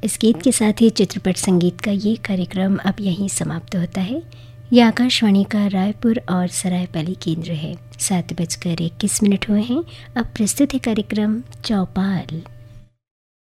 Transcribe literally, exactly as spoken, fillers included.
इस गीत के साथ ही चित्रपट संगीत का ये कार्यक्रम अब यहीं समाप्त होता है। यह आकाशवाणी का रायपुर और सरायपाली केंद्र है। सात बजकर इक्कीस मिनट हुए हैं। अब प्रस्तुत है कार्यक्रम चौपाल।